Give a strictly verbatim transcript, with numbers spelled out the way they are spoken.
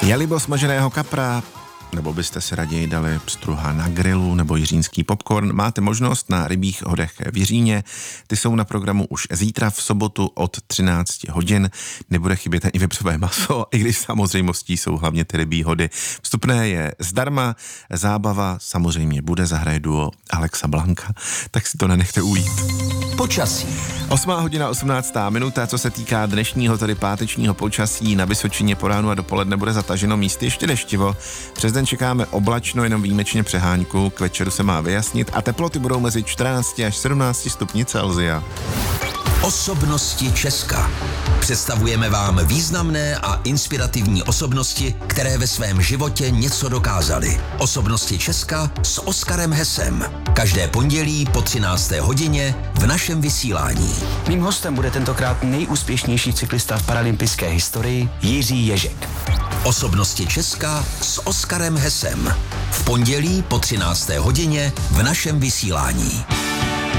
Jelibo smaženého kapra, nebo byste si raději dali pstruha na grilu nebo jiřínský popcorn, máte možnost na Rybích hodech v Jiříně. Ty jsou na programu už zítra v sobotu od třináct hodin. Nebude chybět ani vepřové maso, i když samozřejmostí jsou hlavně ty rybí hody. Vstupné je zdarma, zábava samozřejmě bude, zahraje duo Alexa Blanka, tak si to nenechte ujít. Počasí. Osmá hodina, osmnáctá minuta, co se týká dnešního, tedy pátečního počasí, na Vysočině po ránu a dopoledne bude zataženo, místy ještě deštivo. Přes den čekáme oblačno, jenom výjimečně přehánku, k večeru se má vyjasnit a teploty budou mezi čtrnáct až sedmnáct stupni Celsia. Osobnosti Česka. Představujeme vám významné a inspirativní osobnosti, které ve svém životě něco dokázaly. Osobnosti Česka s Oskarem Hesem. Každé pondělí po třinácté hodině v našem vysílání. Mým hostem bude tentokrát nejúspěšnější cyklista v paralympijské historii Jiří Ježek. Osobnosti Česka s Oskarem Hesem. V pondělí po třinácté hodině v našem vysílání.